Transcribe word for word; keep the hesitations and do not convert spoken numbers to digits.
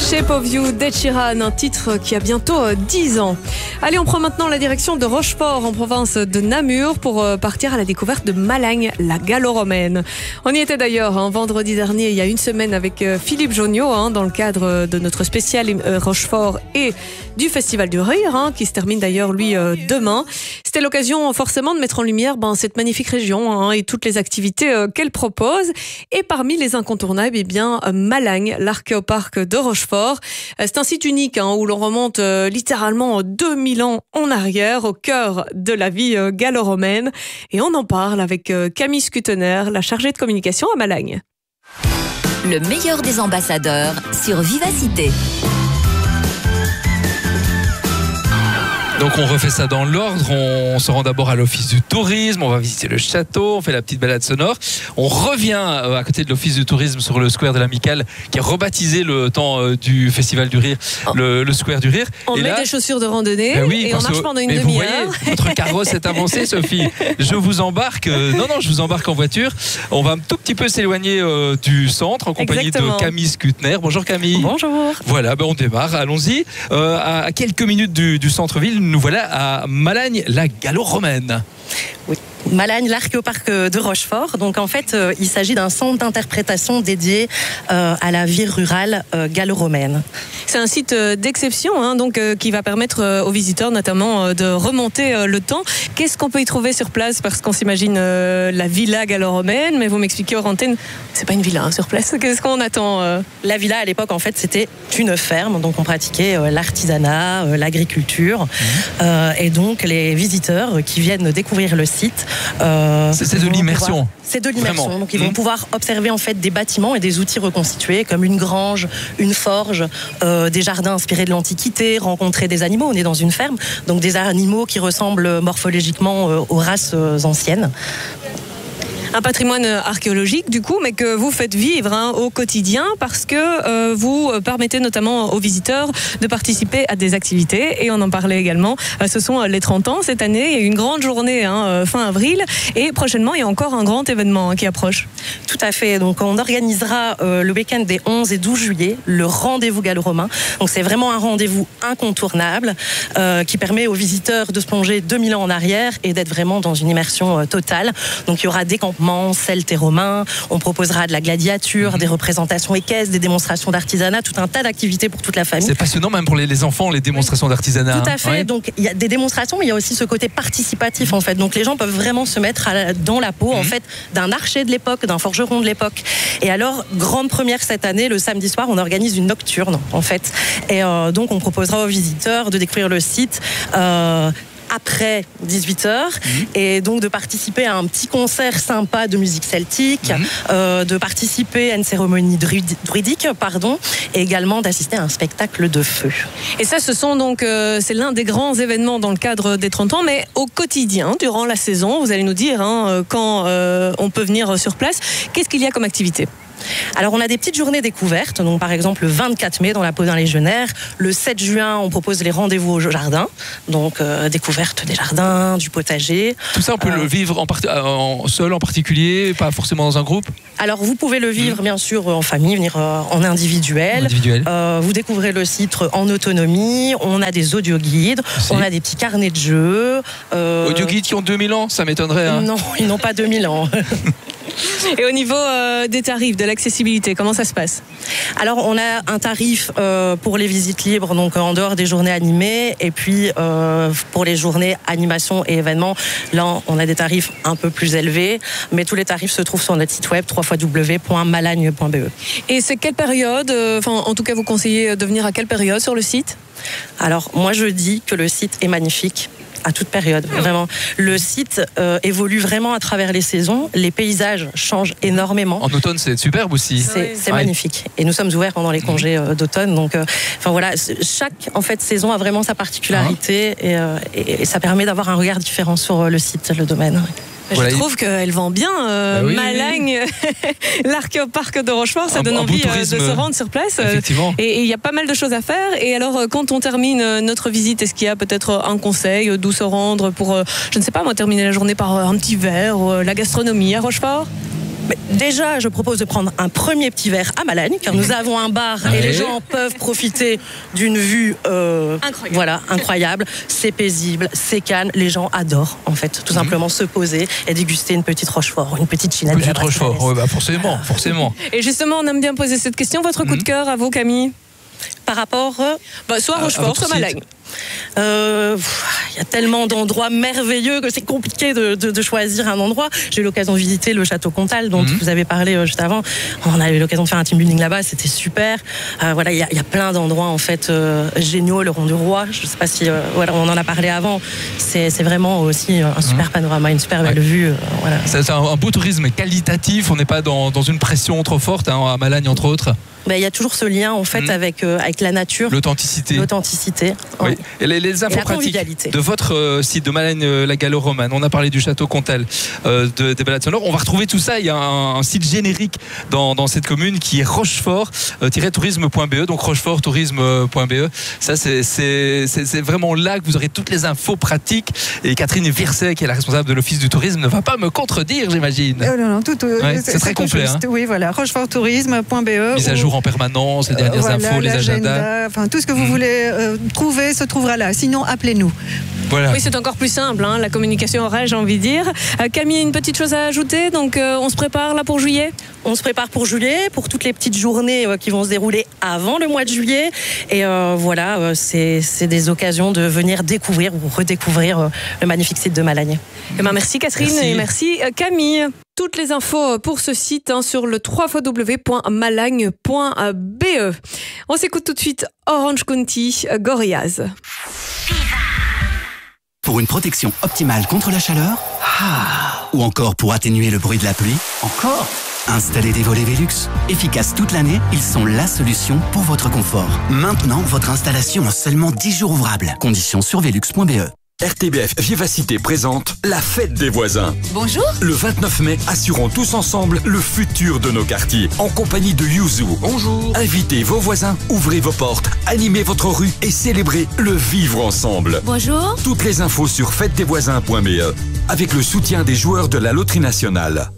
Shape of You d'Ed Sheeran, un titre qui a bientôt dix ans. Allez, on prend maintenant la direction de Rochefort, en province de Namur, pour partir à la découverte de Malagne, la gallo-romaine. On y était d'ailleurs hein, vendredi dernier, il y a une semaine, avec Philippe Jonio, hein, dans le cadre de notre spécial euh, Rochefort et du Festival du Rire, hein, qui se termine d'ailleurs, lui, euh, demain. C'était l'occasion, forcément, de mettre en lumière ben, cette magnifique région hein, et toutes les activités euh, qu'elle propose. Et parmi les incontournables, eh bien, Malagne, l'archéoparc de Rochefort. C'est un site unique hein, où l'on remonte euh, littéralement deux mille ans en arrière, au cœur de la vie euh, gallo-romaine. Et on en parle avec euh, Camille Scutener, la chargée de communication à Malagne. Le meilleur des ambassadeurs sur Vivacité. Donc on refait ça dans l'ordre, on se rend d'abord à l'office du tourisme, on va visiter le château, on fait la petite balade sonore, on revient à côté de l'office du tourisme sur le square de l'Amicale qui est rebaptisé le temps du Festival du Rire, le, le square du Rire. On et met là, des chaussures de randonnée ben oui, et on marche que, pendant une mais vous demi-heure. voyez, votre carrosse est avancé, Sophie. Je vous embarque, euh, non non, je vous embarque en voiture. On va un tout petit peu s'éloigner euh, du centre en compagnie Exactement. de Camille Scutener. Bonjour Camille. Bonjour. Voilà, ben on démarre, allons-y. Euh, à, à quelques minutes du, du centre-ville, nous voilà à Malagne, la gallo-romaine. Oui. Malagne, l'archéoparc de Rochefort. Donc en fait, euh, il s'agit d'un centre d'interprétation dédié euh, à la vie rurale euh, gallo-romaine. C'est un site euh, d'exception, hein, donc euh, qui va permettre euh, aux visiteurs notamment euh, de remonter euh, le temps. Qu'est-ce qu'on peut y trouver sur place? Parce qu'on s'imagine euh, la villa gallo-romaine, mais vous m'expliquez hors antenne, c'est pas une villa hein, sur place. Qu'est-ce qu'on attend euh... La villa à l'époque, en fait, c'était une ferme, donc on pratiquait euh, l'artisanat, euh, l'agriculture, mmh. euh, et donc les visiteurs qui viennent découvrir le site. Euh, c'est de l'immersion. C'est de l'immersion. Donc ils vont mmh. pouvoir observer en fait des bâtiments et des outils reconstitués comme une grange, une forge, euh, des jardins inspirés de l'Antiquité, rencontrer des animaux. On est dans une ferme, donc des animaux qui ressemblent morphologiquement euh, aux races euh, anciennes. Un patrimoine archéologique du coup, mais que vous faites vivre hein, au quotidien parce que euh, vous permettez notamment aux visiteurs de participer à des activités et on en parlait également, euh, ce sont les trente ans cette année, il y a une grande journée hein, euh, fin avril et prochainement il y a encore un grand événement hein, qui approche. Tout à fait, donc on organisera euh, le week-end des onze et douze juillet le rendez-vous gallo-romain, donc c'est vraiment un rendez-vous incontournable euh, qui permet aux visiteurs de se plonger deux mille ans en arrière et d'être vraiment dans une immersion euh, totale. Donc il y aura des campements celtes et romains, on proposera de la gladiature, mmh. des représentations équestres, des démonstrations d'artisanat, tout un tas d'activités pour toute la famille. C'est passionnant même pour les, les enfants, les démonstrations d'artisanat. Tout à fait, ouais. donc il y a des démonstrations, mais il y a aussi ce côté participatif en fait, donc les gens peuvent vraiment se mettre à la, dans la peau mmh. en fait d'un archer de l'époque, d'un forgeron de l'époque. Et alors, grande première cette année, le samedi soir, on organise une nocturne en fait, et euh, donc on proposera aux visiteurs de découvrir le site euh, après dix-huit heures mmh. et donc de participer à un petit concert sympa de musique celtique, mmh. euh, de participer à une cérémonie druidique, pardon, et également d'assister à un spectacle de feu. Et ça, ce sont donc euh, c'est l'un des grands événements dans le cadre des trente ans, mais au quotidien, durant la saison, vous allez nous dire hein, quand euh, on peut venir sur place. Qu'est-ce qu'il y a comme activité ? Alors on a des petites journées découvertes, donc par exemple le vingt-quatre mai dans la Peau d'un légionnaire, le sept juin on propose les rendez-vous au jardin, donc euh, découverte des jardins, du potager. Tout ça on peut euh, le vivre en, part- en seul en particulier, pas forcément dans un groupe? Alors vous pouvez le vivre mmh. bien sûr en famille, venir euh, en individuel. En individuel. Euh, vous découvrez le site en autonomie, on a des audio-guides, si. on a des petits carnets de jeux. Euh... Audio-guides qui ont deux mille ans, ça m'étonnerait. Hein. Non, ils n'ont pas deux mille ans. Et au niveau euh, des tarifs, de l'accessibilité, comment ça se passe? Alors on a un tarif euh, pour les visites libres, donc en dehors des journées animées, et puis euh, pour les journées animation et événements, là on a des tarifs un peu plus élevés, mais tous les tarifs se trouvent sur notre site web w w w point malagne point b e. Et c'est quelle période, enfin euh, en tout cas vous conseillez de venir à quelle période sur le site? Alors moi je dis que le site est magnifique. À toute période, vraiment. Le site euh, évolue vraiment à travers les saisons. Les paysages changent énormément. En automne, c'est superbe aussi. C'est, c'est ouais. magnifique. Et nous sommes ouverts pendant les congés euh, d'automne. Donc, euh, enfin voilà, chaque en fait saison a vraiment sa particularité ah. et, euh, et, et ça permet d'avoir un regard différent sur euh, le site, le domaine. Je voilà, trouve qu'elle vend bien euh, bah oui, Malagne, l'archéoparc de Rochefort, ça un, donne un envie euh, de se rendre sur place. Effectivement. Et il y a pas mal de choses à faire. Et alors, quand on termine notre visite, est-ce qu'il y a peut-être un conseil d'où se rendre pour, je ne sais pas moi, terminer la journée par un petit verre, la gastronomie à Rochefort? Mais déjà, je propose de prendre un premier petit verre à Malagne, car nous avons un bar Ouais. et les gens peuvent profiter d'une vue euh, Incroyable. Voilà, incroyable. C'est paisible, c'est calme. Les gens adorent, en fait, tout simplement se poser et déguster une petite Rochefort, une petite chinette. de la Petite Rochefort, Brasserie. ouais, bah forcément, forcément. Et justement, on aime bien poser cette question. Votre coup de Mhm. cœur à vous, Camille? Par rapport... euh, Bah, soit À- à Rochefort, votre soit site. Malagne. Euh, pff, il y a tellement d'endroits merveilleux que c'est compliqué de, de- de choisir un endroit. J'ai eu l'occasion de visiter le château Comtal dont Mhm. vous avez parlé euh, juste avant. On a eu l'occasion de faire un team building là-bas, c'était super. Euh, voilà, il y, a- il y a plein d'endroits en fait euh, géniaux. Le Rond du Roi, je sais pas si euh, voilà, on en a parlé avant. C'est c'est vraiment aussi euh, un super panorama, une super belle Ouais. vue. euh, voilà. C'est un, un beau tourisme qualitatif, on n'est pas dans, dans une pression trop forte, hein, à Malagne entre autres. Ben, il y a toujours ce lien en fait Mhm. avec euh, avec la nature, L'authenticité. l'authenticité. Oui. Et les, les infos la pratiques convivialité. de votre euh, site de Malagne-la-Gallo-Romane. On a parlé du château Comtal, euh, de, des balades sonores. On va retrouver tout ça. Il y a un, un site générique dans, dans cette commune qui est rochefort-tourisme point b e. Donc rochefort tourisme point b e. Ça, c'est, c'est, c'est, c'est vraiment là que vous aurez toutes les infos pratiques. Et Catherine Virset, qui est la responsable de l'Office du tourisme, ne va pas me contredire, j'imagine. Euh, non, non, tout, euh, Ouais, c'est très tout complet, juste. hein. Oui, voilà, rochefort tourisme point b e. Mise à ou- jour en permanence, les euh, dernières voilà, infos, les l'agenda, agendas. Enfin, tout ce que vous Mhm. voulez euh, trouver se trouvera là. Sinon, appelez-nous. Voilà. Oui, c'est encore plus simple, hein, la communication orale, j'ai envie de dire. Euh, Camille, une petite chose à ajouter. Donc, euh, on se prépare là pour juillet? On se prépare pour juillet, pour toutes les petites journées euh, qui vont se dérouler avant le mois de juillet. Et euh, voilà, euh, c'est c'est des occasions de venir découvrir ou redécouvrir euh, le magnifique site de Malagne. Eh ben, merci Catherine Merci. et merci euh, Camille. Toutes les infos pour ce site hein, sur le w w w point malagne point b e. On s'écoute tout de suite Orange County, euh, Gorillaz. Pour une protection optimale contre la chaleur, ah. Ou encore pour atténuer le bruit de la pluie, encore. Installez des volets Velux. Efficaces toute l'année, ils sont la solution pour votre confort. Maintenant, votre installation en seulement dix jours ouvrables. Conditions sur velux point b e. R T B F Vivacité présente la fête des voisins. Bonjour. Le vingt-neuf mai, assurons tous ensemble le futur de nos quartiers. En compagnie de Yuzu. Bonjour. Invitez vos voisins, ouvrez vos portes, animez votre rue et célébrez le vivre ensemble. Bonjour. Toutes les infos sur fête des voisins point b e avec le soutien des joueurs de la Loterie Nationale.